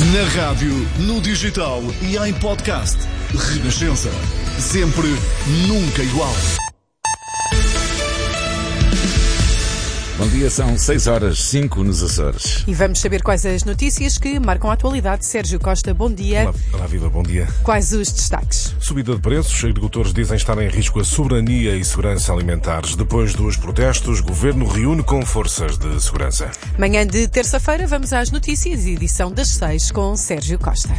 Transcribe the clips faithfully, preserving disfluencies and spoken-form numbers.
Na rádio, no digital e em podcast. Renascença. Sempre, nunca igual. Bom dia, são seis horas, cinco nos Açores. E vamos saber quais as notícias que marcam a atualidade. Sérgio Costa, bom dia. Olá, olá Viva, bom dia. Quais os destaques? Subida de preços, agricultores dizem estar em risco a soberania e segurança alimentares. Depois dos protestos, o governo reúne com forças de segurança. Manhã de terça-feira, vamos às notícias, edição das seis com Sérgio Costa.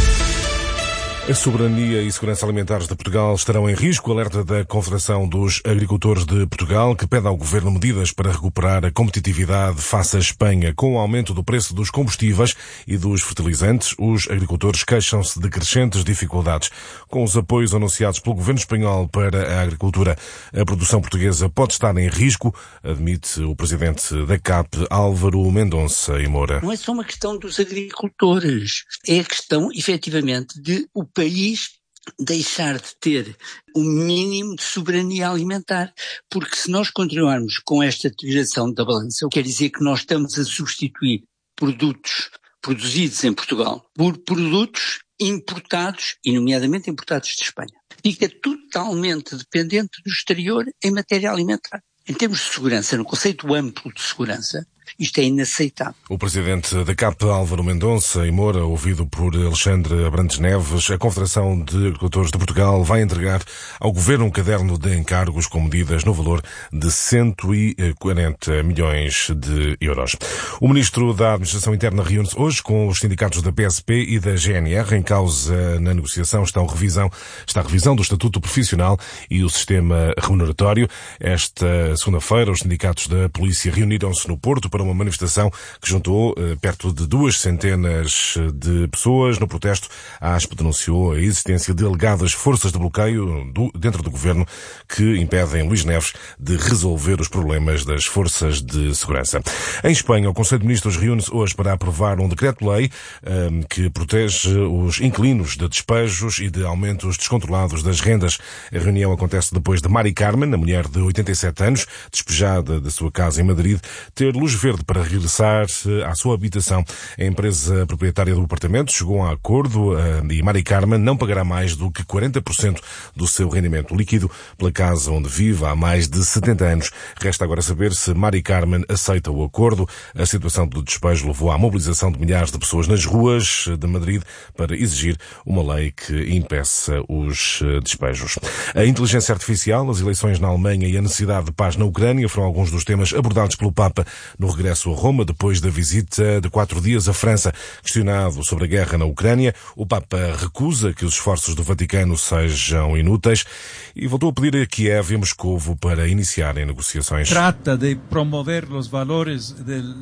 A soberania e segurança alimentares de Portugal estarão em risco, alerta da Confederação dos Agricultores de Portugal, que pede ao Governo medidas para recuperar a competitividade face à Espanha. Com o aumento do preço dos combustíveis e dos fertilizantes, os agricultores queixam-se de crescentes dificuldades. Com os apoios anunciados pelo Governo espanhol para a agricultura, a produção portuguesa pode estar em risco, admite o presidente da C A P, Álvaro Mendonça e Moura. Não é só uma questão dos agricultores, é a questão, efetivamente, de o país deixar de ter o mínimo de soberania alimentar, porque se nós continuarmos com esta degradação da balança, quer dizer que nós estamos a substituir produtos produzidos em Portugal por produtos importados, e nomeadamente importados de Espanha. Fica totalmente dependente do exterior em matéria alimentar. Em termos de segurança, no conceito amplo de segurança, isto é inaceitável. O presidente da C A P, Álvaro Mendonça e Moura, ouvido por Alexandre Abrantes Neves, a Confederação de Agricultores de Portugal vai entregar ao Governo um caderno de encargos com medidas no valor de cento e quarenta milhões de euros. O Ministro da Administração Interna reúne-se hoje com os sindicatos da P S P e da G N R. Em causa na negociação está a revisão, está a revisão do Estatuto Profissional e o sistema remuneratório. Esta segunda-feira, os sindicatos da Polícia reuniram-se no Porto para uma manifestação que juntou eh, perto de duas centenas de pessoas. No protesto, a ASP denunciou a existência de alegadas forças de bloqueio do, dentro do governo que impedem Luís Neves de resolver os problemas das forças de segurança. Em Espanha, o Conselho de Ministros reúne-se hoje para aprovar um decreto-lei eh, que protege os inquilinos de despejos e de aumentos descontrolados das rendas. A reunião acontece depois de Mari Carmen, a mulher de oitenta e sete anos, despejada da sua casa em Madrid, ter luz verde para regressar à sua habitação. A empresa proprietária do apartamento chegou a acordo e Mari Carmen não pagará mais do que quarenta por cento do seu rendimento líquido pela casa onde vive há mais de setenta anos. Resta agora saber se Mari Carmen aceita o acordo. A situação do despejo levou à mobilização de milhares de pessoas nas ruas de Madrid para exigir uma lei que impeça os despejos. A inteligência artificial, as eleições na Alemanha e a necessidade de paz na Ucrânia foram alguns dos temas abordados pelo Papa no regresso a Roma, depois da visita de quatro dias à França. Questionado sobre a guerra na Ucrânia, o Papa recusa que os esforços do Vaticano sejam inúteis e voltou a pedir a Kiev e a Moscovo para iniciarem negociações. Trata de promover os valores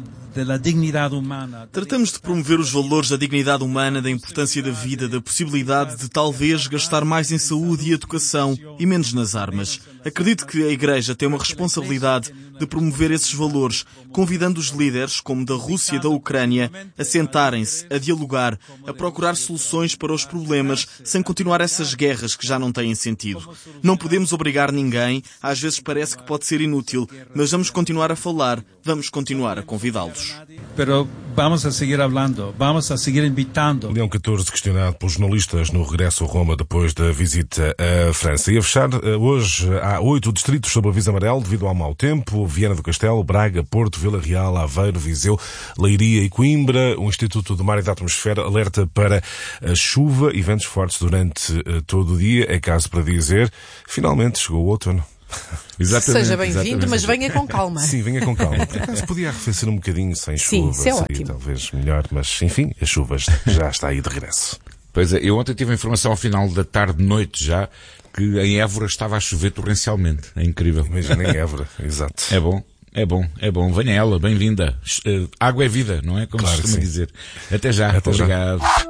da dignidade humana. Tratamos de promover os valores da dignidade humana, da importância da vida, da possibilidade de talvez gastar mais em saúde e educação e menos nas armas. Acredito que a Igreja tem uma responsabilidade de promover esses valores, convidando os líderes, como da Rússia e da Ucrânia, a sentarem-se, a dialogar, a procurar soluções para os problemas, sem continuar essas guerras que já não têm sentido. Não podemos obrigar ninguém, às vezes parece que pode ser inútil, mas vamos continuar a falar, vamos continuar a convidá-los. Pero vamos a seguir hablando, vamos a seguir invitando. Leão catorze questionado pelos jornalistas no regresso a Roma depois da visita à França. E a fechar, hoje há oito distritos sob aviso amarelo devido ao mau tempo: Viana do Castelo, Braga, Porto, Vila Real, Aveiro, Viseu, Leiria e Coimbra. O Instituto do Mar e da Atmosfera alerta para a chuva e ventos fortes durante todo o dia. É caso para dizer, finalmente chegou o outono. Exatamente, Seja bem-vindo, mas venha com calma. Sim, venha com calma. Por acaso podia arrefecer um bocadinho sem chuva. Sim, isso é seria ótimo. Talvez melhor, mas enfim, as chuvas já está aí de regresso. Pois é, eu ontem tive a informação ao final da tarde, noite já, que em Évora estava a chover torrencialmente. É incrível. Imagina em Évora, exato. É bom. É bom, é bom. Venha ela, bem-vinda. Uh, água é vida, não é? Como claro se costuma dizer. Até já. Até Obrigado. Já.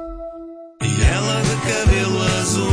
E ela de cabelo azul.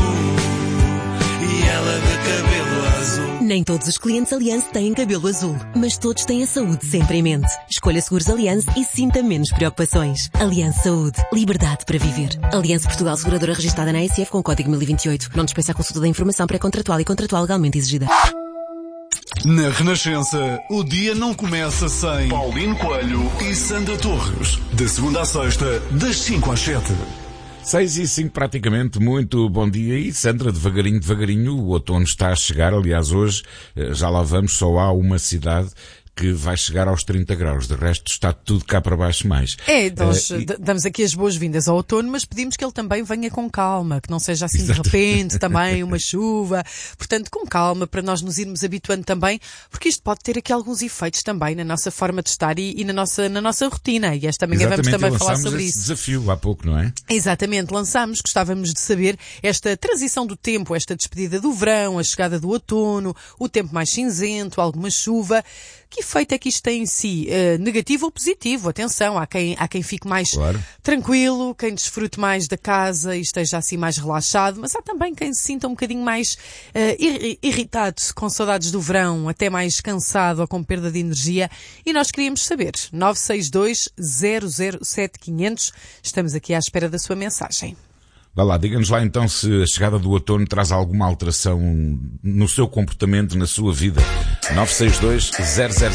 E ela de cabelo azul. Nem todos os clientes Allianz têm cabelo azul, mas todos têm a saúde sempre em mente. Escolha Seguros Allianz e sinta menos preocupações. Allianz Saúde. Liberdade para viver. Allianz Portugal, seguradora registrada na A S F com código mil e vinte e oito. Não dispensa a consulta da informação pré-contratual e contratual legalmente exigida. Na Renascença, o dia não começa sem Paulino Coelho e Sandra Torres. De segunda à sexta, das cinco às sete. Seis e cinco praticamente, muito bom dia. E Sandra, devagarinho, devagarinho, o outono está a chegar. Aliás, hoje, já lá vamos, só há uma cidade que vai chegar aos trinta graus. De resto, está tudo cá para baixo mais. É, nós uh, e... damos aqui as boas-vindas ao outono, mas pedimos que ele também venha com calma, que não seja assim de repente, também uma chuva. Portanto, com calma, para nós nos irmos habituando também, porque isto pode ter aqui alguns efeitos também na nossa forma de estar e, e na, nossa, na nossa rotina. E esta manhã Exatamente, vamos também falar sobre esse isso. Desafio há pouco, não é? Exatamente, lançámos, gostávamos de saber esta transição do tempo, esta despedida do verão, a chegada do outono, o tempo mais cinzento, alguma chuva. Que efeito é que isto tem em si? Uh, negativo ou positivo? Atenção, há quem, há quem fique mais claro. tranquilo, quem desfrute mais da casa e esteja assim mais relaxado, mas há também quem se sinta um bocadinho mais uh, irritado, com saudades do verão, até mais cansado ou com perda de energia. E nós queríamos saber. nove seis dois, zero zero sete, quinhentos. Estamos aqui à espera da sua mensagem. Vá lá, diga-nos lá então se a chegada do outono traz alguma alteração no seu comportamento, na sua vida. nove seis dois, zero zero